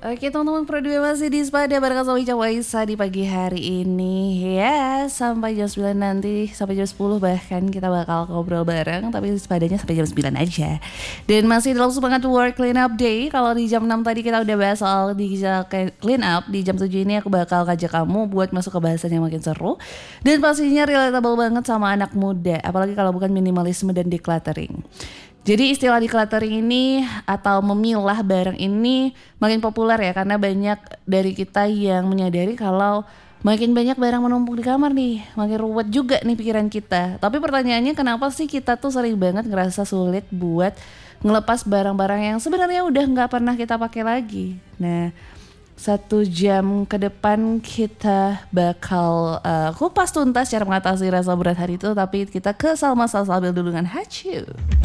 Oke teman-teman, Pro 2 masih di Sepada bareng sama Ica Waisa di pagi hari ini. Ya, sampai jam 9 nanti, sampai jam 10 bahkan kita bakal ngobrol bareng. Tapi Sepadanya sampai jam 9 aja. Dan masih dalam semangat World Clean Up Day. Kalau di jam 6 tadi kita udah bahas soal digital clean up, di jam 7 ini aku bakal ngajak kamu buat masuk ke bahasan yang makin seru. Dan pastinya relatable banget sama anak muda, apalagi kalau bukan minimalisme dan decluttering. Jadi istilah decluttering ini atau memilah barang ini makin populer ya, karena banyak dari kita yang menyadari kalau makin banyak barang menumpuk di kamar nih, makin ruwet juga nih pikiran kita. Tapi pertanyaannya, kenapa sih kita tuh sering banget ngerasa sulit buat ngelepas barang-barang yang sebenarnya udah nggak pernah kita pakai lagi. Nah, 1 jam ke depan kita bakal kupas tuntas cara mengatasi rasa berat hari itu. Tapi kita ke Salma Salsabil dulu dengan Hachu.